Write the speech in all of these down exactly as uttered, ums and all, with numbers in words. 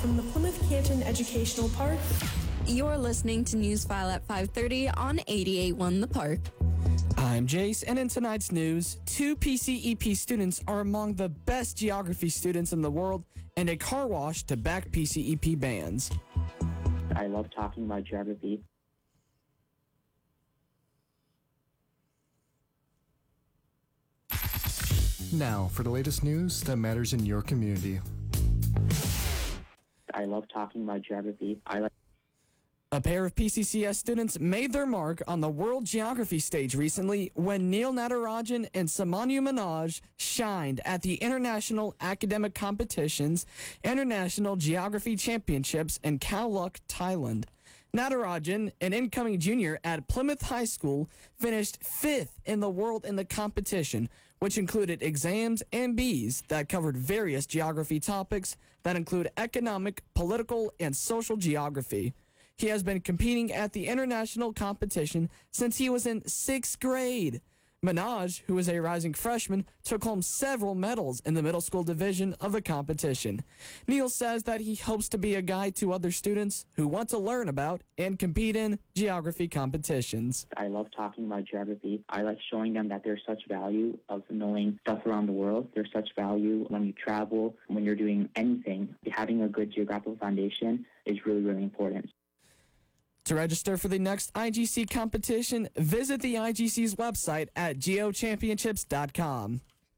from the Plymouth Canton Educational Park. You're listening to Newsfile at five thirty on eighty-eight point one The Park. I'm Jace, and in tonight's news, two P C E P students are among the best geography students in the world, and a car wash to back P C E P bans. I love talking about geography. Now, for the latest news that matters in your community. I love talking about geography. I like. A pair of P C C S students made their mark on the World Geography stage recently when Neil Natarajan and Samanyu Manoj shined at the International Academic Competitions International Geography Championships in Khao Lak, Thailand. Natarajan, an incoming junior at Plymouth High School, finished fifth in the world in the competition, which included exams and B's that covered various geography topics that include economic, political, and social geography. He has been competing at the international competition since he was in sixth grade. Manoj, who is a rising freshman, took home several medals in the middle school division of the competition. Neil says that he hopes to be a guide to other students who want to learn about and compete in geography competitions. I love talking about geography. I like showing them that there's such value of knowing stuff around the world. There's such value when you travel, when you're doing anything. Having a good geographical foundation is really, really important. To register for the next I G C competition, visit the I G C's website at geo championships dot com.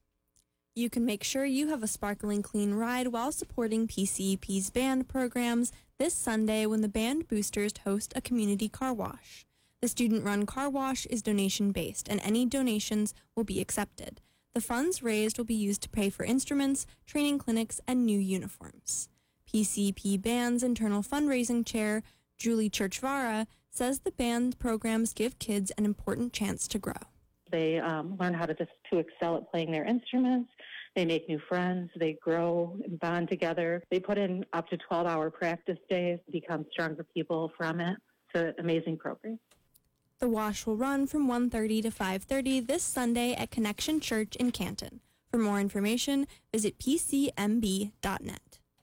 You can make sure you have a sparkling clean ride while supporting P C E P's band programs this Sunday when the band boosters host a community car wash. The student-run car wash is donation-based, and any donations will be accepted. The funds raised will be used to pay for instruments, training clinics, and new uniforms. P C E P Band's internal fundraising chair, Julie Churchvara, says the band programs give kids an important chance to grow. They um, learn how to just to excel at playing their instruments. They make new friends. They grow and bond together. They put in up to twelve-hour practice days to become stronger people from it. It's an amazing program. The wash will run from one thirty to five thirty this Sunday at Connection Church in Canton. For more information, visit p c m b dot net.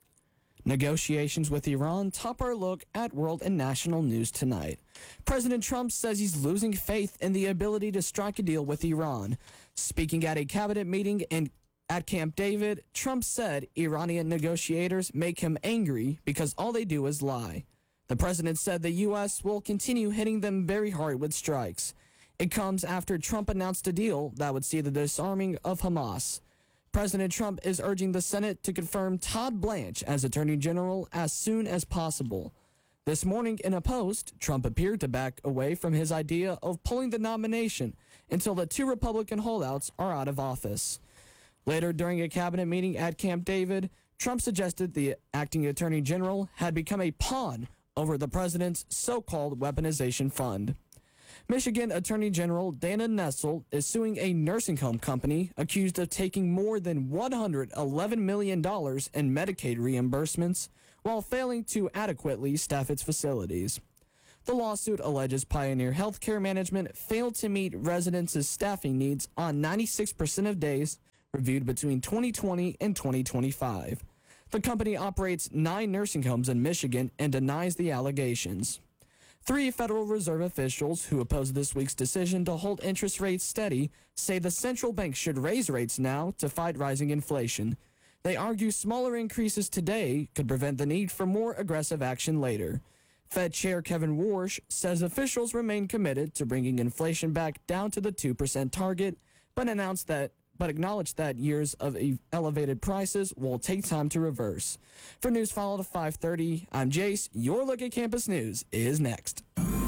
Negotiations with Iran top our look at world and national news tonight. President Trump says he's losing faith in the ability to strike a deal with Iran. Speaking at a cabinet meeting in, at Camp David, Trump said Iranian negotiators make him angry because all they do is lie. The president said the U S will continue hitting them very hard with strikes. It comes after Trump announced a deal that would see the disarming of Hamas. President Trump is urging the Senate to confirm Todd Blanche as Attorney General as soon as possible. This morning in a post, Trump appeared to back away from his idea of pulling the nomination until the two Republican holdouts are out of office. Later, during a cabinet meeting at Camp David, Trump suggested the acting Attorney General had become a pawn over the president's so-called weaponization fund. Michigan Attorney General Dana Nessel is suing a nursing home company accused of taking more than one hundred eleven million dollars in Medicaid reimbursements while failing to adequately staff its facilities. The lawsuit alleges Pioneer Healthcare Management failed to meet residents' staffing needs on ninety-six percent of days reviewed between twenty twenty and twenty twenty-five. The company operates nine nursing homes in Michigan and denies the allegations. Three Federal Reserve officials who oppose this week's decision to hold interest rates steady say the central bank should raise rates now to fight rising inflation. They argue smaller increases today could prevent the need for more aggressive action later. Fed Chair Kevin Warsh says officials remain committed to bringing inflation back down to the two percent target, but announced that but acknowledged that years of elevated prices will take time to reverse. For News Follow to five thirty, I'm Jace. Your look at campus news is next.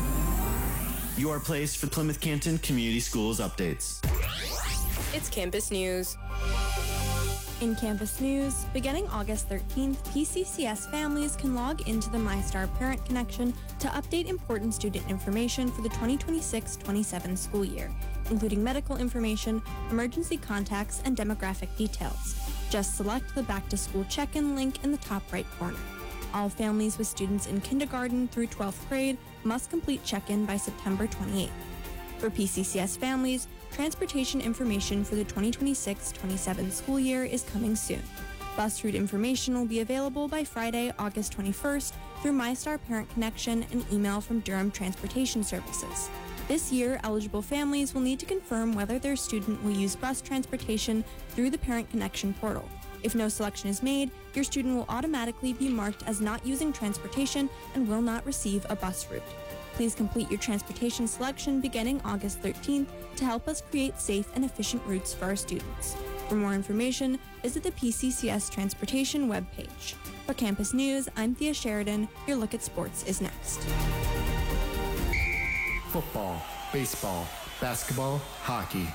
Your place for Plymouth Canton Community Schools updates. It's campus news. In campus news, beginning August thirteenth, P C C S families can log into the MyStar Parent Connection to update important student information for the twenty twenty-six twenty-seven school year, including medical information, emergency contacts, and demographic details. Just select the Back to School check-in link in the top right corner. All families with students in kindergarten through twelfth grade must complete check-in by September twenty-eighth. For P C C S families, transportation information for the twenty twenty-six twenty-seven school year is coming soon. Bus route information will be available by Friday, August twenty-first through MyStar Parent Connection and email from Durham Transportation Services. This year, eligible families will need to confirm whether their student will use bus transportation through the Parent Connection portal. If no selection is made, your student will automatically be marked as not using transportation and will not receive a bus route. Please complete your transportation selection beginning August thirteenth to help us create safe and efficient routes for our students. For more information, visit the P C C S Transportation webpage. For Campus News, I'm Thea Sheridan. Your look at sports is next. Football, baseball, basketball, hockey.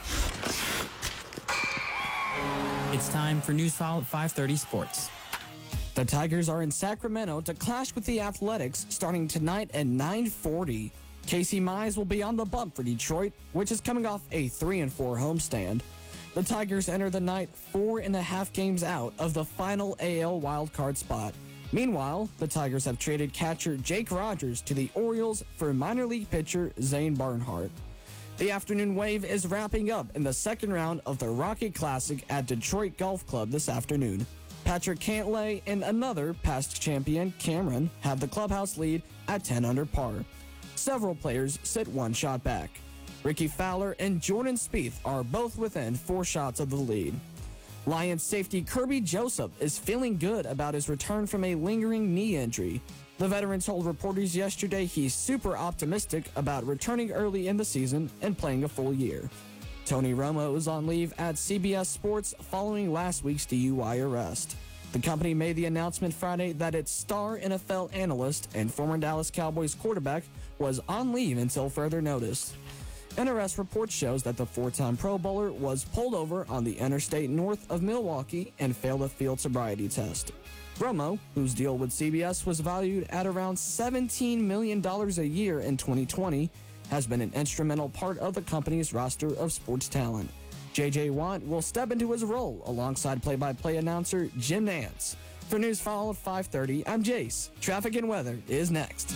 It's time for News File at five thirty Sports. The Tigers are in Sacramento to clash with the Athletics starting tonight at nine forty. Casey Mize will be on the bump for Detroit, which is coming off a three and four homestand. The Tigers enter the night four and a half games out of the final A L wildcard spot. Meanwhile, the Tigers have traded catcher Jake Rogers to the Orioles for minor league pitcher Zane Barnhart. The afternoon wave is wrapping up in the second round of the Rocket Classic at Detroit Golf Club this afternoon. Patrick Cantlay and another past champion, Cameron, have the clubhouse lead at ten under par. Several players sit one shot back. Ricky Fowler and Jordan Spieth are both within four shots of the lead. Lions safety Kirby Joseph is feeling good about his return from a lingering knee injury. The veteran told reporters yesterday he's super optimistic about returning early in the season and playing a full year. Tony Romo is on leave at C B S Sports following last week's D U I arrest. The company made the announcement Friday that its star N F L analyst and former Dallas Cowboys quarterback was on leave until further notice. An arrest report shows that the four-time Pro Bowler was pulled over on the interstate north of Milwaukee and failed a field sobriety test. Romo, whose deal with C B S was valued at around seventeen million dollars a year in twenty twenty, has been an instrumental part of the company's roster of sports talent. J J. Watt will step into his role alongside play-by-play announcer Jim Nantz. For News File at five thirty, I'm Jace. Traffic and weather is next.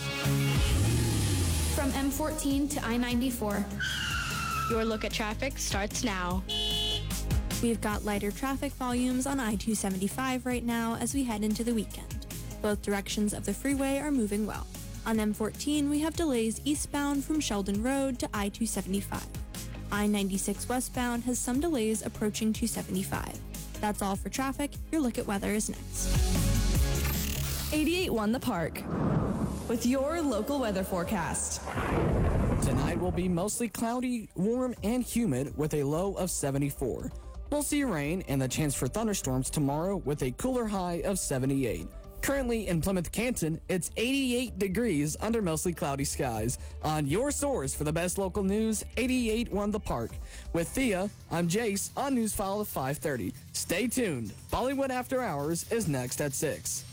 From M fourteen to I ninety-four, your look at traffic starts now. We've got lighter traffic volumes on I two seventy-five right now as we head into the weekend. Both directions of the freeway are moving well. On M fourteen, we have delays eastbound from Sheldon Road to I two seventy-five. I ninety-six westbound has some delays approaching two seventy-five. That's all for traffic. Your look at weather is next. eighty-eight point one The Park with your local weather forecast. Tonight will be mostly cloudy, warm, and humid with a low of seventy-four. We'll see rain and the chance for thunderstorms tomorrow with a cooler high of seventy-eight. Currently in Plymouth Canton, it's eighty-eight degrees under mostly cloudy skies. On your source for the best local news, eighty-eight point one The Park. With Thea, I'm Jace on News File at five thirty. Stay tuned. Bollywood After Hours is next at six.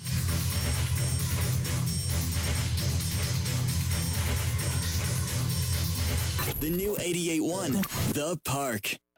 The new eighty-eight point one, The Park.